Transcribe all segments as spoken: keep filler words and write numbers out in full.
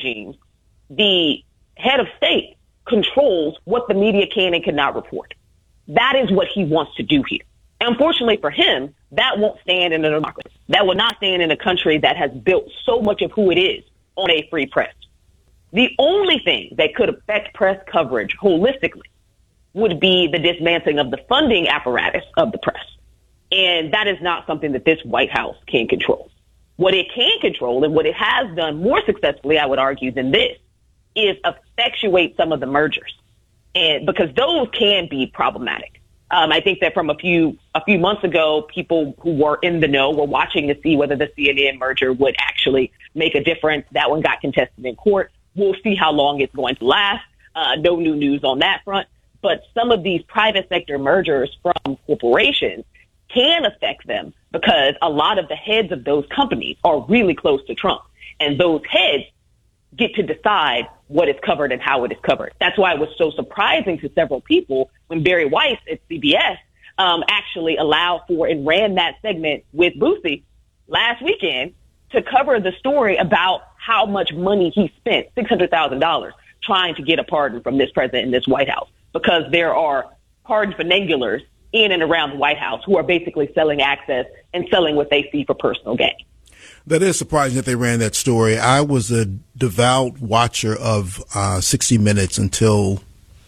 regimes, the head of state controls what the media can and cannot report. That is what he wants to do here. Unfortunately for him, that won't stand in a democracy. That will not stand in a country that has built so much of who it is on a free press. The only thing that could affect press coverage holistically would be the dismantling of the funding apparatus of the press. And that is not something that this White House can control. What it can control, and what it has done more successfully, I would argue, than this, is effectuate some of the mergers. And because those can be problematic. Um, I think that from a few a few months ago, people who were in the know were watching to see whether the C N N merger would actually make a difference. That one got contested in court. We'll see how long it's going to last. Uh, no new news on that front. But some of these private sector mergers from corporations can affect them because a lot of the heads of those companies are really close to Trump. And those heads get to decide what is covered and how it is covered. That's why it was so surprising to several people when Barry Weiss at C B S um, actually allowed for and ran that segment with Boosie last weekend to cover the story about how much money he spent, six hundred thousand dollars, trying to get a pardon from this president in this White House, because there are pardon finagulars in and around the White House who are basically selling access and selling what they see for personal gain. That is surprising that they ran that story. I was a devout watcher of uh, sixty minutes until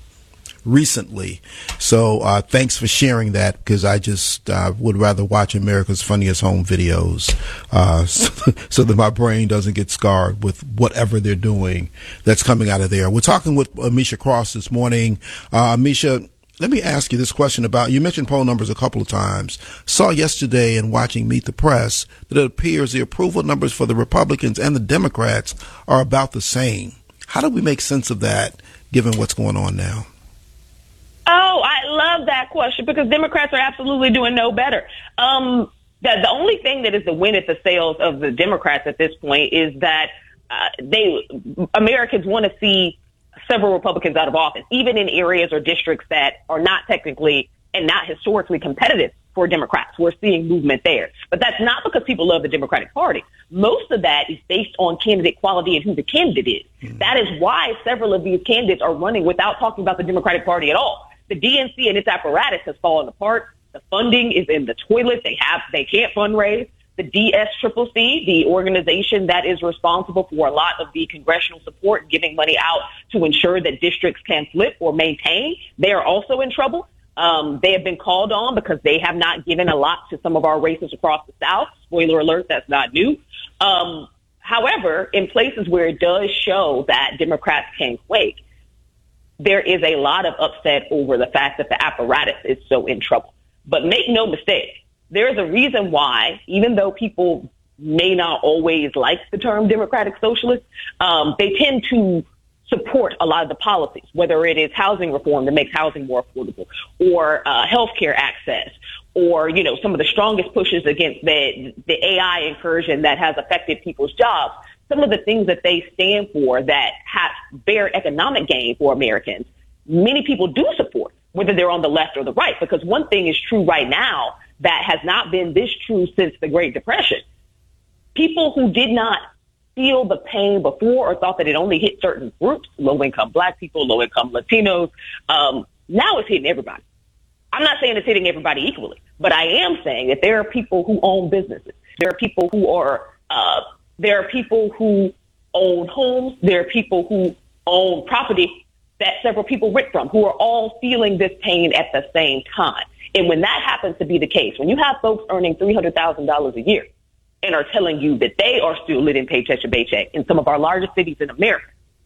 recently. So uh, thanks for sharing that, because I just uh, would rather watch America's Funniest Home Videos uh, so, so that my brain doesn't get scarred with whatever they're doing that's coming out of there. We're talking with Amisha Cross this morning. Uh, Amisha, let me ask you this question about, you mentioned poll numbers a couple of times. Saw yesterday in watching Meet the Press that it appears the approval numbers for the Republicans and the Democrats are about the same. How do we make sense of that, given what's going on now? Oh, I love that question, because Democrats are absolutely doing no better. Um, the, the only thing that is the win at the sails of the Democrats at this point is that uh, they Americans want to see several Republicans out of office, even in areas or districts that are not technically and not historically competitive for Democrats. We're seeing movement there. But that's not because people love the Democratic Party. Most of that is based on candidate quality and who the candidate is. Mm-hmm. That is why several of these candidates are running without talking about the Democratic Party at all. The D N C and its apparatus has fallen apart. The funding is in the toilet. They have, they can't fundraise. The D S C C C, the organization that is responsible for a lot of the congressional support, giving money out to ensure that districts can flip or maintain, they are also in trouble. Um, they have been called on because they have not given a lot to some of our races across the South. Spoiler alert, that's not new. Um, however, in places where it does show that Democrats can quake, there is a lot of upset over the fact that the apparatus is so in trouble. But make no mistake, there is a reason why, even though people may not always like the term democratic socialist, um, they tend to support a lot of the policies, whether it is housing reform that makes housing more affordable, or uh, healthcare access, or, you know, some of the strongest pushes against the, the A I incursion that has affected people's jobs. Some of the things that they stand for that have bear economic gain for Americans, many people do support, whether they're on the left or the right, because one thing is true right now that has not been this true since the Great Depression. People who did not feel the pain before or thought that it only hit certain groups, low-income Black people, low-income Latinos, um, now it's hitting everybody. I'm not saying it's hitting everybody equally, but I am saying that there are people who own businesses. There are people who are, uh, there are people who own homes. There are people who own property that several people rent from, who are all feeling this pain at the same time. And when that happens to be the case, when you have folks earning three hundred thousand dollars a year and are telling you that they are still living paycheck to paycheck in some of our largest cities in America,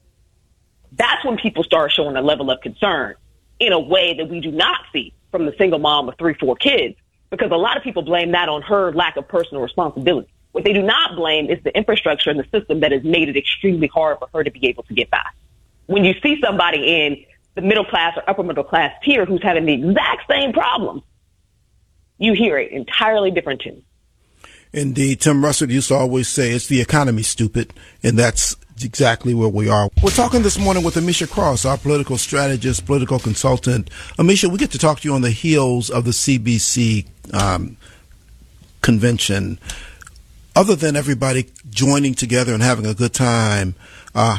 that's when people start showing a level of concern in a way that we do not see from the single mom with three, four kids, because a lot of people blame that on her lack of personal responsibility. What they do not blame is the infrastructure and the system that has made it extremely hard for her to be able to get by. When you see somebody in the middle class or upper middle class tier who's having the exact same problem, you hear it entirely different tune. Indeed. Tim Russert used to always say it's the economy, stupid, and that's exactly where we are. We're talking this morning with Amisha Cross, our political strategist, political consultant. Amisha, we get to talk to you on the heels of the C B C um, convention. Other than everybody joining together and having a good time, uh,